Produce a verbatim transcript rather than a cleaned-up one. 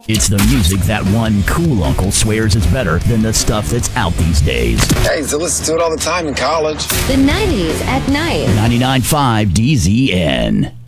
It's the music that one cool uncle swears is better than the stuff that's out these days. Hey, so listen to it all the time in college. The nineties at night. ninety-nine point five D Z N.